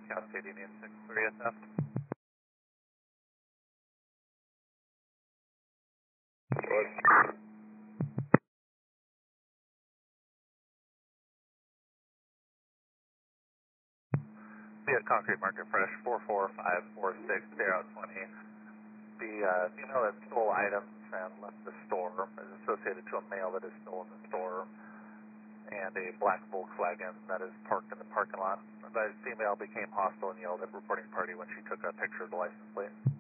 Cascade Union 63SF. Be at Concrete Market Fresh 44546, stay out 20. The female that stole items and left the store is associated to a male that is still in the store and a black Volkswagen that is parked in the parking lot. The female became hostile and yelled at reporting party when she took a picture of the license plate.